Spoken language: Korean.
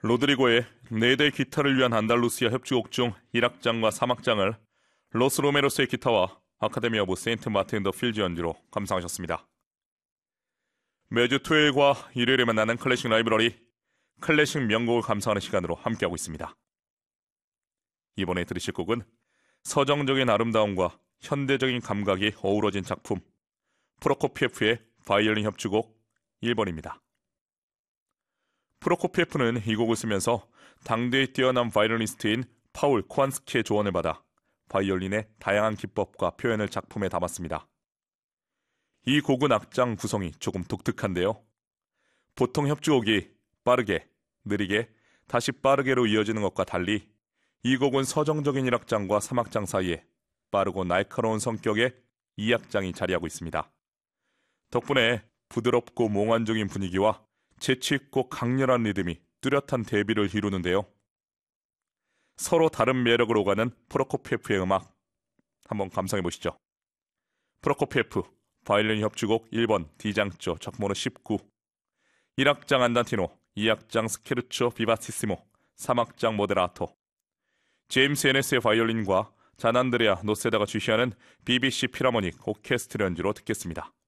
로드리고의 4대 기타를 위한 안달루시아 협주곡 중 1악장과 3악장을 로스 로메로스의 기타와 아카데미 오브 세인트 마틴 더 필즈 연주로 감상하셨습니다. 매주 토요일과 일요일에 만나는 클래식 라이브러리, 클래식 명곡을 감상하는 시간으로 함께하고 있습니다. 이번에 들으실 곡은 서정적인 아름다움과 현대적인 감각이 어우러진 작품, 프로코피에프의 바이올린 협주곡 1번입니다. 프로코피에프는 이 곡을 쓰면서 당대의 뛰어난 바이올리니스트인 파울 코안스키의 조언을 받아 바이올린의 다양한 기법과 표현을 작품에 담았습니다. 이 곡은 악장 구성이 조금 독특한데요. 보통 협주곡이 빠르게, 느리게, 다시 빠르게로 이어지는 것과 달리 이 곡은 서정적인 1악장과 3악장 사이에 빠르고 날카로운 성격의 2악장이 자리하고 있습니다. 덕분에 부드럽고 몽환적인 분위기와 재치있고 강렬한 리듬이 뚜렷한 대비를 이루는데요. 서로 다른 매력을 오가는 프로코피에프의 음악, 한번 감상해보시죠. 프로코피에프 바이올린 협주곡 1번 D장조 적모로 19, 1악장 안단티노, 2악장 스케르초 비바티시모, 3악장 모데라토, 제임스 에네스의 바이올린과 잔 안드레아 노세다가 주시하는 BBC 필하모닉 오케스트라 연주로 듣겠습니다.